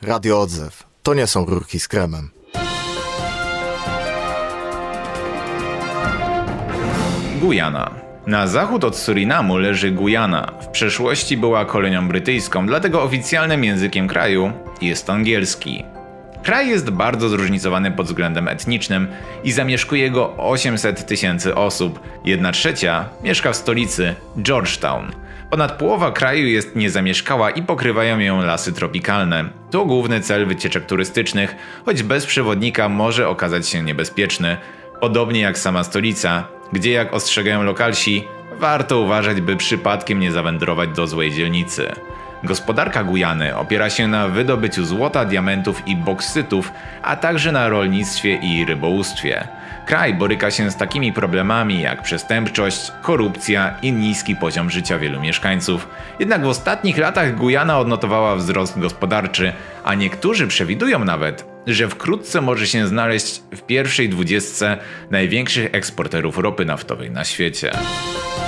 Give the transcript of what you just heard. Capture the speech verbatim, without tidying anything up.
Radio Odzew. To nie są rurki z kremem. Gujana. Na zachód od Surinamu leży Gujana. W przeszłości była kolonią brytyjską, dlatego oficjalnym językiem kraju jest angielski. Kraj jest bardzo zróżnicowany pod względem etnicznym i zamieszkuje go osiemset tysięcy osób. Jedna trzecia mieszka w stolicy Georgetown. Ponad połowa kraju jest niezamieszkała i pokrywają ją lasy tropikalne. To główny cel wycieczek turystycznych, choć bez przewodnika może okazać się niebezpieczny. Podobnie jak sama stolica, gdzie jak ostrzegają lokalsi, warto uważać, by przypadkiem nie zawędrować do złej dzielnicy. Gospodarka Gujany opiera się na wydobyciu złota, diamentów i boksytów, a także na rolnictwie i rybołówstwie. Kraj boryka się z takimi problemami jak przestępczość, korupcja i niski poziom życia wielu mieszkańców. Jednak w ostatnich latach Gujana odnotowała wzrost gospodarczy, a niektórzy przewidują nawet, że wkrótce może się znaleźć w pierwszej dwudziestce największych eksporterów ropy naftowej na świecie.